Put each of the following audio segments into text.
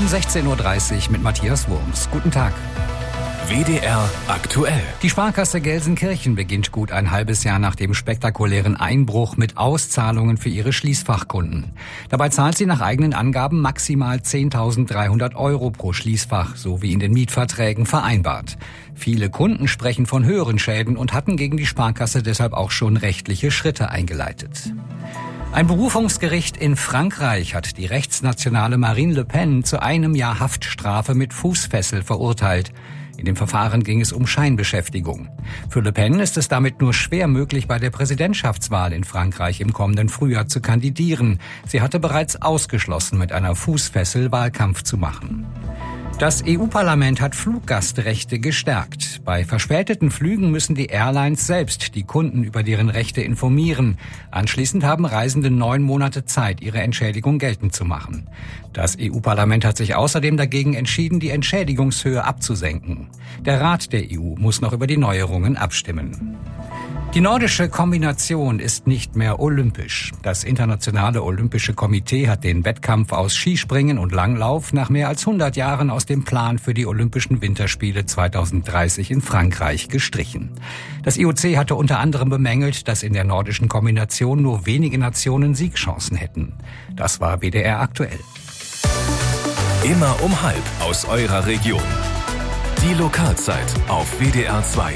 Nachrichten 16:30 Uhr mit Matthias Wurms. Guten Tag. WDR aktuell. Die Sparkasse Gelsenkirchen beginnt gut ein halbes Jahr nach dem spektakulären Einbruch mit Auszahlungen für ihre Schließfachkunden. Dabei zahlt sie nach eigenen Angaben maximal 10.300 € pro Schließfach, so wie in den Mietverträgen vereinbart. Viele Kunden sprechen von höheren Schäden und hatten gegen die Sparkasse deshalb auch schon rechtliche Schritte eingeleitet. Ein Berufungsgericht in Frankreich hat die rechtsnationale Marine Le Pen zu 1 Jahr Haftstrafe mit Fußfessel verurteilt. In dem Verfahren ging es um Scheinbeschäftigung. Für Le Pen ist es damit nur schwer möglich, bei der Präsidentschaftswahl in Frankreich im kommenden Frühjahr zu kandidieren. Sie hatte bereits ausgeschlossen, mit einer Fußfessel Wahlkampf zu machen. Das EU-Parlament hat Fluggastrechte gestärkt. Bei verspäteten Flügen müssen die Airlines selbst die Kunden über deren Rechte informieren. Anschließend haben Reisende 9 Monate Zeit, ihre Entschädigung geltend zu machen. Das EU-Parlament hat sich außerdem dagegen entschieden, die Entschädigungshöhe abzusenken. Der Rat der EU muss noch über die Neuerungen abstimmen. Die nordische Kombination ist nicht mehr olympisch. Das Internationale Olympische Komitee hat den Wettkampf aus Skispringen und Langlauf nach mehr als 100 Jahren aus dem Plan für die Olympischen Winterspiele 2030 in Frankreich gestrichen. Das IOC hatte unter anderem bemängelt, dass in der nordischen Kombination nur wenige Nationen Siegchancen hätten. Das war WDR aktuell. Immer um 12 aus eurer Region. Die Lokalzeit auf WDR 2.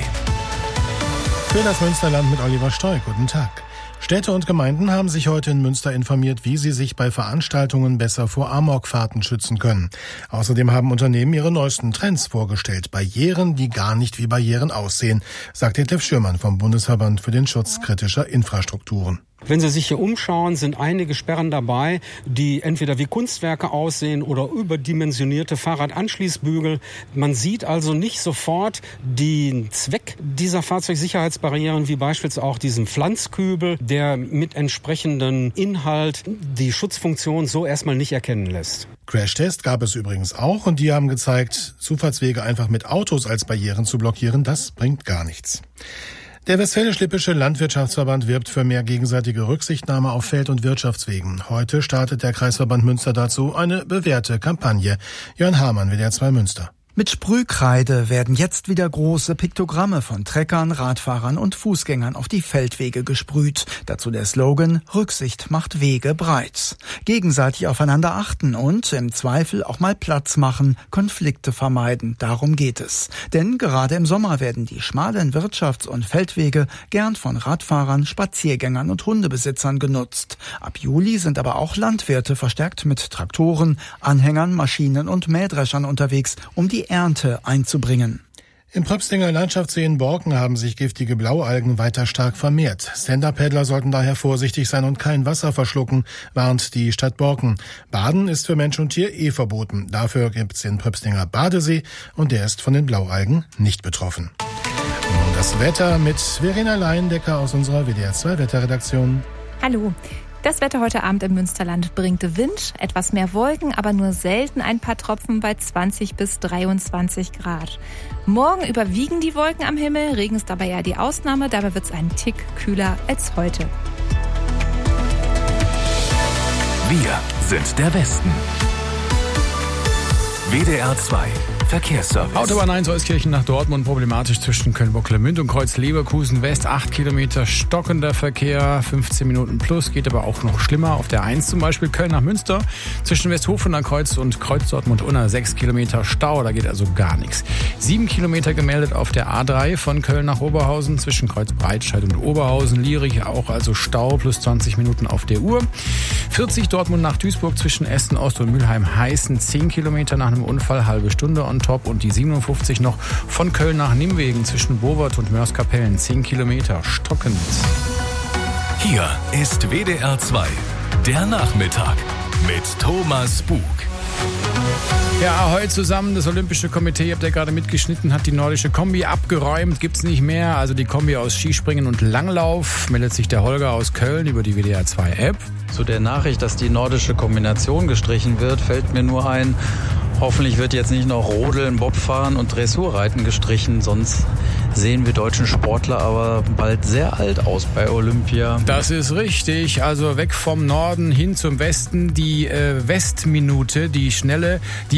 Für das Münsterland mit Oliver Steu. Guten Tag. Städte und Gemeinden haben sich heute in Münster informiert, wie sie sich bei Veranstaltungen besser vor Amokfahrten schützen können. Außerdem haben Unternehmen ihre neuesten Trends vorgestellt. Barrieren, die gar nicht wie Barrieren aussehen, sagt Detlef Schürmann vom Bundesverband für den Schutz kritischer Infrastrukturen. Wenn Sie sich hier umschauen, sind einige Sperren dabei, die entweder wie Kunstwerke aussehen oder überdimensionierte Fahrradanschließbügel. Man sieht also nicht sofort den Zweck dieser Fahrzeugsicherheitsbarrieren, wie beispielsweise auch diesen Pflanzkübel, der mit entsprechendem Inhalt die Schutzfunktion so erstmal nicht erkennen lässt. Crashtest gab es übrigens auch und die haben gezeigt, Zufahrtswege einfach mit Autos als Barrieren zu blockieren, das bringt gar nichts. Der Westfälisch-Lippische Landwirtschaftsverband wirbt für mehr gegenseitige Rücksichtnahme auf Feld- und Wirtschaftswegen. Heute startet der Kreisverband Münster dazu eine bewährte Kampagne. Jörn Hamann, WDR 2 Münster. Mit Sprühkreide werden jetzt wieder große Piktogramme von Treckern, Radfahrern und Fußgängern auf die Feldwege gesprüht. Dazu der Slogan: Rücksicht macht Wege breit. Gegenseitig aufeinander achten und im Zweifel auch mal Platz machen, Konflikte vermeiden. Darum geht es. Denn gerade im Sommer werden die schmalen Wirtschafts- und Feldwege gern von Radfahrern, Spaziergängern und Hundebesitzern genutzt. Ab Juli sind aber auch Landwirte verstärkt mit Traktoren, Anhängern, Maschinen und Mähdreschern unterwegs, um die Ernte einzubringen. Im Pröpstinger Landschaftssee in Borken haben sich giftige Blaualgen weiter stark vermehrt. Stand-Up-Paddler sollten daher vorsichtig sein und kein Wasser verschlucken, warnt die Stadt Borken. Baden ist für Mensch und Tier verboten. Dafür gibt's den Pröpstinger Badesee und der ist von den Blaualgen nicht betroffen. Nun das Wetter mit Verena Leindecker aus unserer WDR 2 Wetterredaktion. Hallo. Das Wetter heute Abend im Münsterland bringt Wind, etwas mehr Wolken, aber nur selten ein paar Tropfen bei 20 bis 23 Grad. Morgen überwiegen die Wolken am Himmel, Regen ist dabei ja die Ausnahme, dabei wird es einen Tick kühler als heute. Wir sind der Westen. WDR 2 Verkehrsservice. Autobahn 1 Euskirchen nach Dortmund problematisch zwischen Köln-Bocklemünd und Kreuz-Leverkusen West. 8 Kilometer stockender Verkehr, 15 Minuten plus, geht aber auch noch schlimmer. Auf der 1 zum Beispiel Köln nach Münster zwischen Westhofener Kreuz und Kreuz Dortmund-Unna 6 Kilometer Stau, da geht also gar nichts. 7 Kilometer gemeldet auf der A3 von Köln nach Oberhausen zwischen Kreuz Breitscheid und Oberhausen. Lierich auch also Stau plus 20 Minuten auf der Uhr. 40 Dortmund nach Duisburg zwischen Essen Ost und Mülheim-Heißen 10 Kilometer nach einem Unfall, halbe Stunde on top. Und die 57 noch von Köln nach Nimwegen zwischen Bovert und Mörs-Kapellen 10 Kilometer stockend. Hier ist WDR 2, der Nachmittag mit Thomas Bug. Ja, heute zusammen das Olympische Komitee, ihr habt ja gerade mitgeschnitten, hat die nordische Kombi abgeräumt, gibt's nicht mehr. Also die Kombi aus Skispringen und Langlauf, meldet sich der Holger aus Köln über die WDR 2 App. Zu der Nachricht, dass die nordische Kombination gestrichen wird, fällt mir nur ein, hoffentlich wird jetzt nicht noch Rodeln, Bobfahren und Dressurreiten gestrichen, sonst sehen wir deutschen Sportler aber bald sehr alt aus bei Olympia. Das ist richtig, also weg vom Norden hin zum Westen, die Westminute, die schnelle, die